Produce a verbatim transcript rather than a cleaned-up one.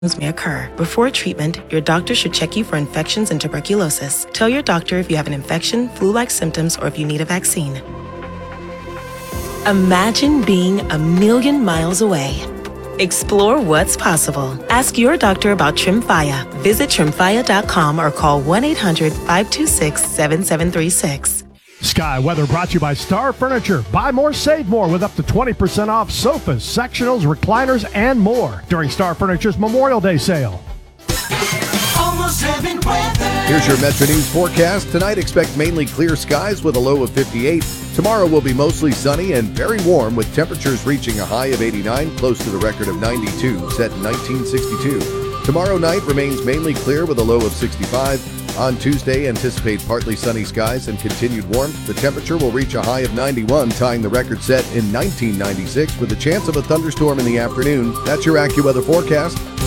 may occur. Before treatment, your doctor should check you for infections and tuberculosis. Tell your doctor if you have an infection, flu-like symptoms, or if you need a vaccine. Imagine being a million miles away. Explore what's possible. Ask your doctor about Tremfya. Visit tremfya dot com or call one eight hundred, five two six, seven seven three six. Sky Weather brought to you by Star Furniture. Buy more, save more with up to twenty percent off sofas, sectionals, recliners, and more during Star Furniture's Memorial Day sale. Almost heaven weather. Here's your Metro News forecast. Tonight, expect mainly clear skies with a low of fifty-eight. Tomorrow will be mostly sunny and very warm with temperatures reaching a high of eighty-nine, close to the record of ninety-two set in nineteen sixty-two. Tomorrow night remains mainly clear with a low of sixty-five. On Tuesday, anticipate partly sunny skies and continued warmth. The temperature will reach a high of ninety-one, tying the record set in nineteen ninety-six with a chance of a thunderstorm in the afternoon. That's your AccuWeather forecast.